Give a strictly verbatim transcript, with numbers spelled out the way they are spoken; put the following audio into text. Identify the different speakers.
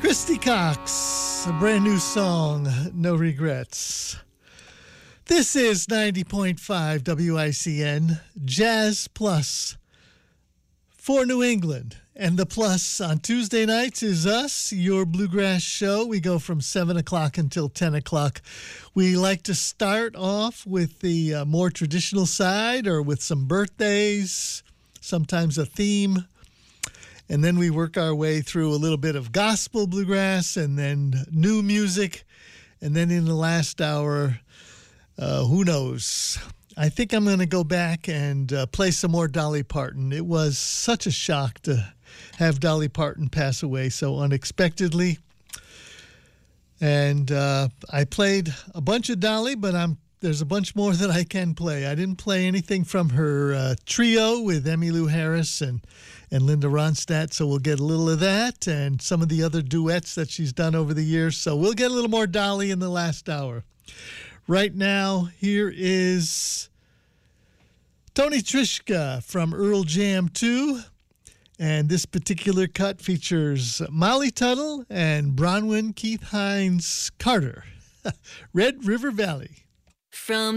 Speaker 1: Christy Cox, a brand new song, No Regrets. This is ninety point five W I C N, Jazz Plus for New England. And the plus on Tuesday nights is us, your bluegrass show. We go from seven o'clock until ten o'clock. We like to start off with the uh, more traditional side or with some birthdays, sometimes a theme. And then we work our way through a little bit of gospel bluegrass and then new music. And then in the last hour, uh, who knows? I think I'm going to go back and uh, play some more Dolly Parton. It was such a shock to have Dolly Parton pass away so unexpectedly. And uh, I played a bunch of Dolly, but I'm there's a bunch more that I can play. I didn't play anything from her uh, trio with Emmylou Harris and, and Linda Ronstadt, so we'll get a little of that and some of the other duets that she's done over the years. So we'll get a little more Dolly in the last hour. Right now, here is Tony Trischka from Earl Jam two. And this particular cut features Molly Tuttle and Bronwyn Keith Hines Carter. Red River Valley.
Speaker 2: From